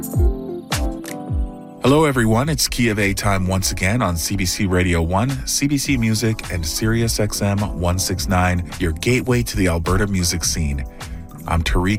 Hello, everyone. It's Key of A time once again on CBC Radio 1, CBC Music, and Sirius XM 169, your gateway to the Alberta music scene. I'm Tariq